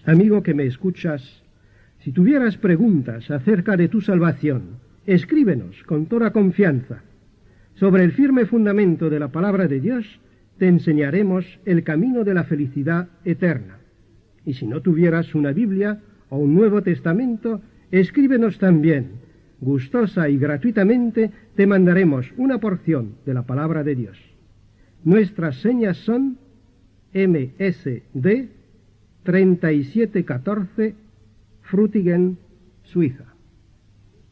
Amigo que me escuchas, si tuvieras preguntas acerca de tu salvación, escríbenos con toda confianza. Sobre el firme fundamento de la palabra de Dios, te enseñaremos el camino de la felicidad eterna. Y si no tuvieras una Biblia o un Nuevo Testamento, escríbenos también. Gustosa y gratuitamente te mandaremos una porción de la palabra de Dios. Nuestras señas son MSD 3714, Frutigen, Suiza.